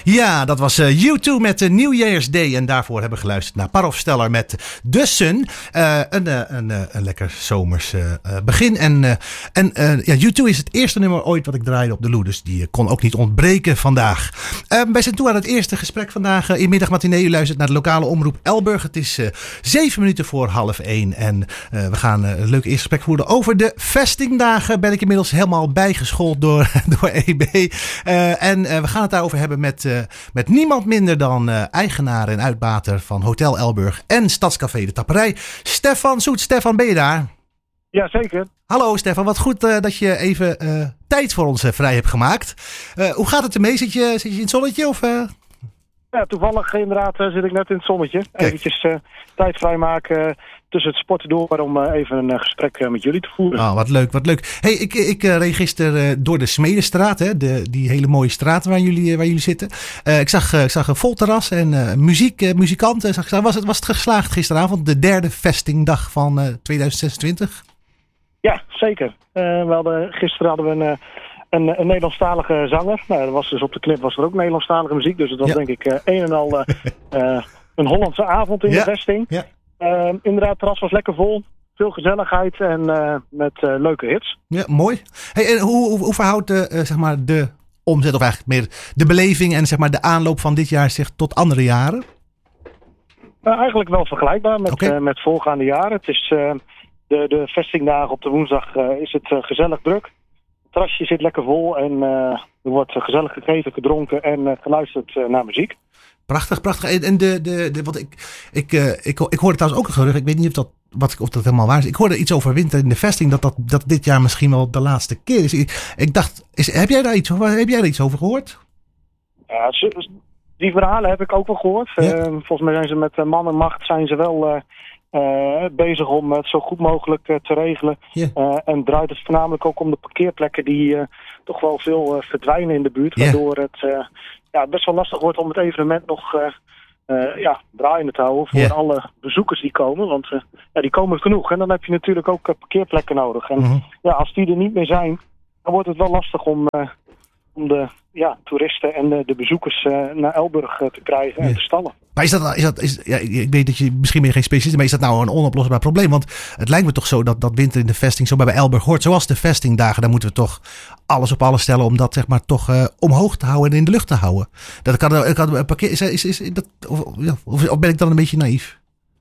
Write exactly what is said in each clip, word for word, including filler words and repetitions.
Ja, dat was uh, U twee met de New Year's Day. En daarvoor hebben we geluisterd naar Parov Steller met The Sun. Uh, een, uh, een, uh, een lekker zomers uh, begin. En, uh, en uh, ja, U twee is het eerste nummer ooit wat ik draaide op de Lou. Dus die uh, kon ook niet ontbreken vandaag. Uh, wij zijn toe aan het eerste gesprek vandaag uh, in Middagmatinee. U luistert naar de lokale omroep Elburg. Het is uh, zeven minuten voor half één. En uh, we gaan uh, een leuk eerste gesprek voeren over de vestingdagen. Ben ik inmiddels helemaal bijgeschoold door, door E B. Uh, en uh, we gaan het daarover hebben met, uh, met niemand minder dan uh, eigenaar en uitbater van Hotel Elburg en Stadscafé De Tapperij. Stefan Soet. Stefan, ben je daar? Ja, zeker. Hallo Stefan, wat goed uh, dat je even uh, tijd voor ons uh, vrij hebt gemaakt. Uh, hoe gaat het ermee? Zit je, zit je in het zonnetje? Of, uh... Ja, toevallig inderdaad uh, zit ik net in het zonnetje. Kijk. Eventjes uh, tijd vrijmaken uh, tussen het sporten door om uh, even een uh, gesprek uh, met jullie te voeren. Oh, wat leuk, wat leuk. Hey, ik, ik uh, reed gisteren uh, door de Smedestraat, hè, de, die hele mooie straat waar jullie, uh, waar jullie zitten. Uh, ik, zag, uh, ik zag een vol terras en uh, muziek, uh, muzikanten. Zag, was, het, was het geslaagd gisteravond, de derde vestingdag van uh, tweeduizend zesentwintig? Ja, zeker. Uh, we hadden, gisteren hadden we een... Uh, Een, een Nederlandstalige zanger. Nou, er was dus op de knip was er ook Nederlandstalige muziek. Dus het was ja. denk ik uh, een en al uh, uh, een Hollandse avond in ja. de vesting. Ja. Uh, inderdaad, het terras was lekker vol. Veel gezelligheid en uh, met uh, leuke hits. Ja, mooi. Hey, en hoe, hoe, hoe verhoudt de, uh, zeg maar de omzet, of eigenlijk meer de beleving en zeg maar de aanloop van dit jaar zich tot andere jaren? Uh, eigenlijk wel vergelijkbaar met, okay. uh, met voorgaande jaren. Het is uh, de, de vestingdagen op de woensdag uh, is het uh, gezellig druk. Het terrasje zit lekker vol en uh, er wordt gezellig gegeten, gedronken en uh, geluisterd uh, naar muziek. Prachtig, prachtig. En, en de, de, de, wat ik, ik, uh, ik, ik hoorde trouwens ook een gerucht, ik weet niet of dat, wat, of dat helemaal waar is. Ik hoorde iets over winter in de vesting, dat, dat, dat dit jaar misschien wel de laatste keer is. Ik, ik dacht, is, heb, jij daar iets, heb jij daar iets over gehoord? Ja, die verhalen heb ik ook wel gehoord. Ja. Uh, volgens mij zijn ze met uh, man en macht zijn ze wel... Uh, Uh, bezig om het zo goed mogelijk uh, te regelen. Yeah. Uh, en draait het voornamelijk ook om de parkeerplekken die uh, toch wel veel uh, verdwijnen in de buurt. Yeah. Waardoor het uh, ja, best wel lastig wordt om het evenement nog uh, uh, ja, draaiende te houden voor yeah. alle bezoekers die komen. Want uh, ja, die komen genoeg. En dan heb je natuurlijk ook uh, parkeerplekken nodig. En mm-hmm. ja, als die er niet meer zijn, dan wordt het wel lastig om... Uh, om de ja, toeristen en de, de bezoekers uh, naar Elburg uh, te krijgen en ja. te stallen. Maar is dat, is dat is, ja, ik weet dat je misschien meer geen specialist bent, maar is dat nou een onoplosbaar probleem? Want het lijkt me toch zo dat, dat winter in de vesting zo bij Elburg hoort. Zoals de vestingdagen, daar moeten we toch alles op alles stellen om dat zeg maar toch uh, omhoog te houden en in de lucht te houden. Dat kan, kan parkeer, is, is, is, dat, of, of, of ben ik dan een beetje naïef?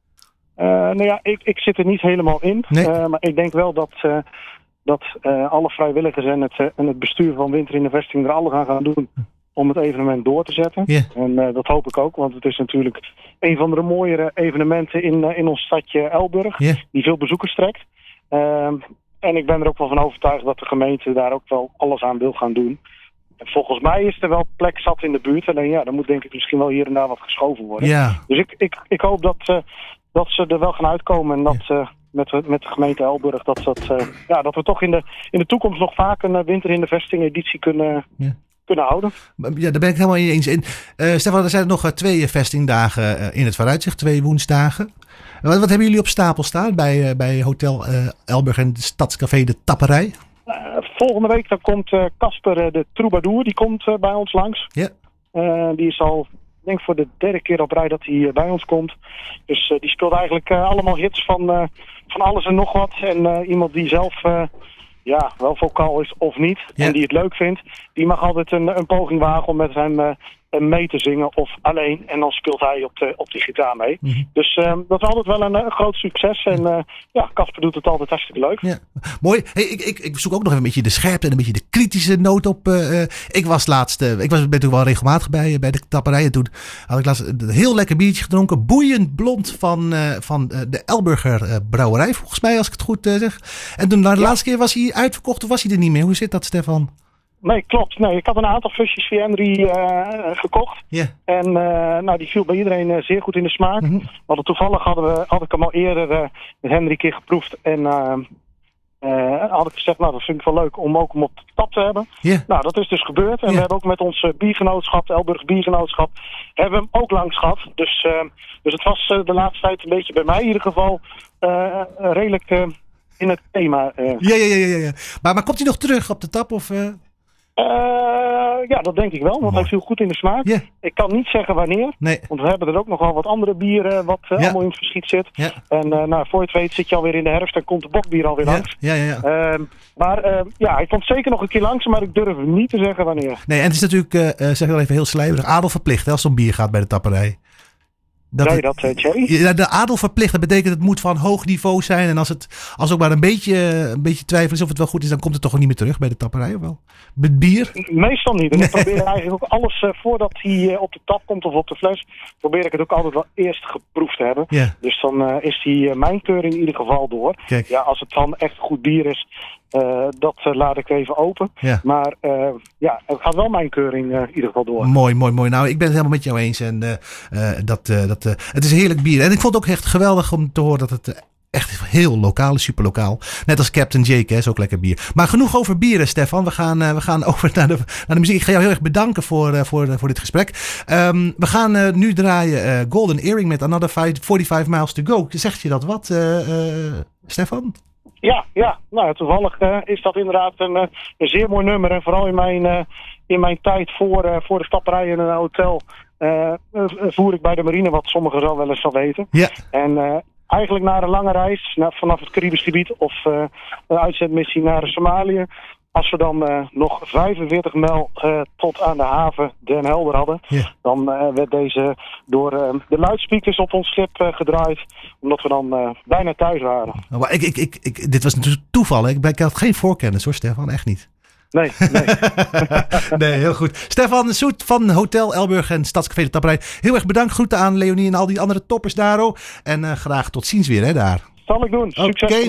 Uh, nou ja, ik, ik zit er niet helemaal in. Nee. Uh, maar ik denk wel dat... Uh, dat uh, alle vrijwilligers en het, uh, en het bestuur van Winter in de Vesting er alle gaan gaan doen om het evenement door te zetten. Yeah. En uh, dat hoop ik ook, want het is natuurlijk een van de mooiere evenementen in, uh, in ons stadje Elburg, yeah. die veel bezoekers trekt. Uh, en ik ben er ook wel van overtuigd dat de gemeente daar ook wel alles aan wil gaan doen. En volgens mij is er wel plek zat in de buurt. En ja, dan moet denk ik misschien wel hier en daar wat geschoven worden. Yeah. Dus ik, ik, ik hoop dat, uh, dat ze er wel gaan uitkomen en dat... Yeah. Uh, Met, met de gemeente Elburg, dat, dat, uh, ja, dat we toch in de, in de toekomst nog vaak een uh, winter in de vesting editie kunnen, ja. kunnen houden. Ja, daar ben ik helemaal eens in. Uh, Stefan, er zijn nog uh, twee vestingdagen uh, in het vooruitzicht, twee woensdagen. Wat, wat hebben jullie op stapel staan bij, uh, bij Hotel uh, Elburg en Stadscafé De Tapperij? Uh, volgende week dan komt Casper uh, de Troubadour, die komt uh, bij ons langs. Ja. Uh, die is al... Ik denk voor de derde keer op rij dat hij uh, bij ons komt. Dus uh, die speelt eigenlijk uh, allemaal hits van, uh, van alles en nog wat. En uh, iemand die zelf uh, ja, wel vocaal is of niet. Ja. En die het leuk vindt. Die mag altijd een, een poging wagen om met hem uh, mee te zingen of alleen. En dan speelt hij op, de, op die gitaar mee. Mm-hmm. Dus uh, dat is altijd wel een, een groot succes. En uh, ja, Casper doet het altijd hartstikke leuk. Ja. Mooi. Hey, ik, ik, ik zoek ook nog even een beetje de scherpte en een beetje de kritische noot op. Uh, ik was laatst, uh, ik was, ben natuurlijk wel regelmatig bij, bij de tapperij. En toen had ik laatst een heel lekker biertje gedronken. Boeiend blond van, uh, van uh, de Elburger uh, brouwerij, volgens mij, als ik het goed uh, zeg. En toen, nou, de ja. laatste keer was hij uitverkocht of was hij er niet meer? Hoe zit dat, Stefan? Nee, klopt. Nee, ik had een aantal fusjes V N drie uh, gekocht. Yeah. En uh, nou, die viel bij iedereen uh, zeer goed in de smaak. Mm-hmm. We hadden toevallig hadden we, had ik hem al eerder uh, met Henry een keer geproefd. En uh, uh, had ik gezegd, nou dat vind ik wel leuk om ook hem op de tap te hebben. Yeah. Nou, dat is dus gebeurd. En yeah. we hebben ook met ons uh, biergenootschap, Elburg Biergenootschap, hebben we hem ook langs gehad. Dus, uh, dus het was uh, de laatste tijd een beetje bij mij in ieder geval uh, redelijk uh, in het thema. Uh. Ja, ja, ja, ja, ja. Maar, maar komt hij nog terug op de tap of... Uh... Uh, ja, dat denk ik wel, want Mooi. Hij viel goed in de smaak. Yeah. Ik kan niet zeggen wanneer, nee. want we hebben er ook nogal wat andere bieren wat uh, ja. allemaal in het verschiet zit. Ja. En uh, nou, voor je het weet zit je alweer in de herfst en komt de bokbier alweer ja. langs. Ja, ja, ja. Uh, maar uh, ja, hij komt zeker nog een keer langs, maar ik durf niet te zeggen wanneer. Nee, en het is natuurlijk, uh, zeg ik wel even heel slijmerig, adelverplicht hè, als zo'n bier gaat bij de tapperij. Dat nee, dat, uh, Thierry? Ja, de adel verplicht, dat betekent het moet van hoog niveau zijn. En als het als ook maar een beetje, een beetje twijfel is of het wel goed is, dan komt het toch ook niet meer terug bij de tapperij, of wel? Met bier? Meestal niet. En nee. Ik probeer eigenlijk ook alles, uh, voordat hij uh, op de tap komt of op de fles, probeer ik het ook altijd wel eerst geproefd te hebben. Yeah. Dus dan uh, is die uh, mijn keuring in ieder geval door. Kijk. Ja, als het dan echt goed bier is, uh, dat uh, laat ik even open. Yeah. Maar uh, ja, het gaat wel mijn keuring uh, in ieder geval door. Mooi, mooi, mooi. Nou, ik ben het helemaal met jou eens. En uh, uh, dat, uh, dat, uh, het is heerlijk bier. En ik vond het ook echt geweldig om te horen dat het... Uh, echt heel lokaal, super lokaal. Net als Captain Jake, hè, is ook lekker bier. Maar genoeg over bieren, Stefan. We gaan, uh, we gaan over naar de, naar de muziek. Ik ga jou heel erg bedanken voor, uh, voor, uh, voor dit gesprek. Um, we gaan uh, nu draaien uh, Golden Earring met Another forty-five Miles to Go. Zegt je dat wat, uh, uh, Stefan? Ja, ja. Nou, toevallig uh, is dat inderdaad een, uh, een zeer mooi nummer. En vooral in mijn, uh, in mijn tijd voor, uh, voor de stapperij in een hotel uh, uh, voer ik bij de marine, wat sommigen zo wel eens zal weten. Ja. En... Uh, Eigenlijk na een lange reis, na, vanaf het Caribisch gebied of uh, een uitzendmissie naar Somalië. Als we dan uh, nog vijfenveertig mijl uh, tot aan de haven Den Helder hadden. Yeah. Dan uh, werd deze door uh, de luidspeakers op ons schip uh, gedraaid. Omdat we dan uh, bijna thuis waren. Oh, maar ik, ik, ik, ik, dit was natuurlijk toeval. Hè? Ik, ik had geen voorkennis hoor, Stefan. Echt niet. Nee, nee. nee, heel goed. Stefan Soet van Hotel Elburg en Stadscafé de Tapperij. Heel erg bedankt. Groeten aan Leonie en al die andere toppers daar. En uh, graag tot ziens weer hè, daar. Zal ik doen. Succes. Okay.